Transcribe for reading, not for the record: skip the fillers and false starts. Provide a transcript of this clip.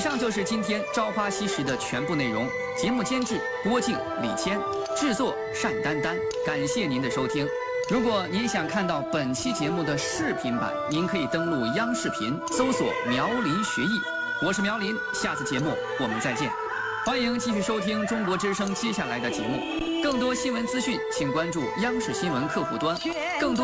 上就是今天《朝花夕拾》的全部内容。节目监制郭靖、李谦，制作单丹丹。感谢您的收听。如果您想看到本期节目的视频版，您可以登录央视频搜索“苗林学艺”。我是苗林，下次节目我们再见。欢迎继续收听中国之声接下来的节目。更多新闻资讯，请关注央视新闻客户端。更多